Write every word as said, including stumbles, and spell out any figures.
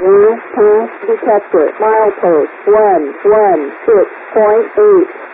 New path detected. Milepost one one six point eight.